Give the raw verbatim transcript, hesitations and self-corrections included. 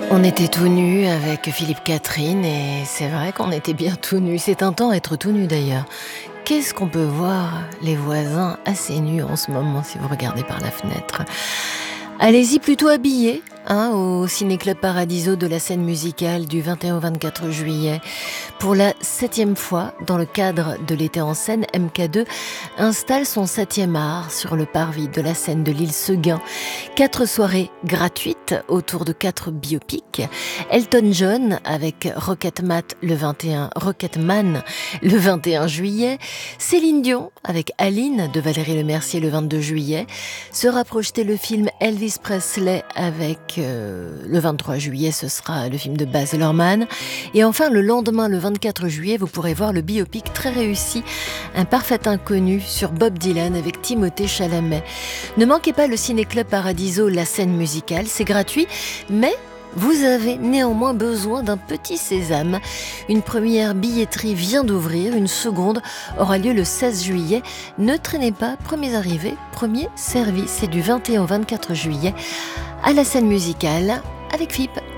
On était tout nus avec Philippe Catherine et c'est vrai qu'on était bien tout nus. C'est un temps être tout nu d'ailleurs. Qu'est-ce qu'on peut voir les voisins assez nus en ce moment si vous regardez par la fenêtre? Allez-y plutôt habillés hein, au Ciné-Club Paradiso de la scène musicale du vingt et un au vingt-quatre juillet. Pour la septième fois, dans le cadre de l'été en scène, M K deux installe son septième art sur le parvis de la scène de l'île Seguin. Quatre soirées gratuites autour de quatre biopics. Elton John avec Rocketman le vingt et un, Rocketman le vingt et un juillet. Céline Dion avec Aline de Valérie Lemercier le vingt-deux juillet. Sera projeté le film Elvis Presley avec euh, le vingt-trois juillet, ce sera le film de Baz Luhrmann. Et enfin, le lendemain, le vingt-quatre juillet, vous pourrez voir le biopic très réussi, Un parfait inconnu sur Bob Dylan avec Timothée Chalamet. Ne manquez pas le Ciné-Club Paradiso, la scène musicale, c'est gratuit, mais vous avez néanmoins besoin d'un petit sésame. Une première billetterie vient d'ouvrir, une seconde aura lieu le seize juillet. Ne traînez pas, premiers arrivés, premiers servis. C'est du vingt et un au vingt-quatre juillet à la scène musicale avec F I P.